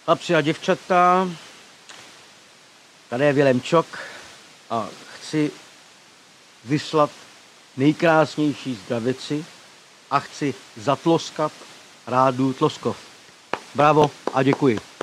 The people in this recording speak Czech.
Chlapci a děvčata, tady je Vilém Čok a chci vyslat nejkrásnější zdravici a chci zatloskat rádu Tloskov. Bravo a děkuji.